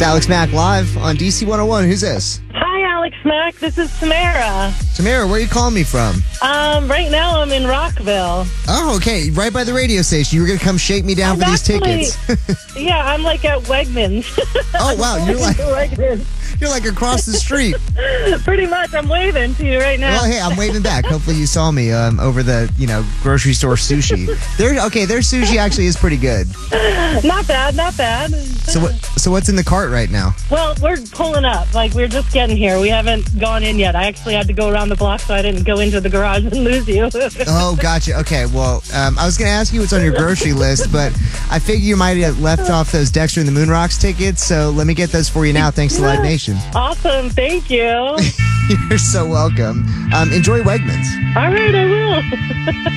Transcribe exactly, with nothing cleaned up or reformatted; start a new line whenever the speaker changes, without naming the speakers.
Alex Mack live on D C one oh one. Who's this?
Hi, Alex Mack. This is Tamara.
Tamara, where are you calling me from?
Um, right now I'm in Rockville.
Oh, okay. Right by the radio station. You were going to come shake me down
I'm
for these
actually,
tickets.
Yeah, I'm like at Wegmans.
Oh, wow. You're like
Wegmans.
you're like across the street.
Pretty much. I'm waving to you right now.
Well, hey, I'm waving back. Hopefully you saw me um, over the, you know, grocery store sushi. Their okay, their sushi actually is pretty good.
Not bad, not bad.
So what? So what's in the cart right now?
Well, we're pulling up. Like, we're just getting here. We haven't gone in yet. I actually had to go around the block so I didn't go into the garage and lose you.
Oh, gotcha. Okay, well, um, I was going to ask you what's on your grocery list, but I figure you might have left off those Dexter and the Moon Rocks tickets, so let me get those for you now, thanks to Live Nation.
Awesome. Thank you.
You're so welcome. Um, enjoy Wegmans.
All right, I will.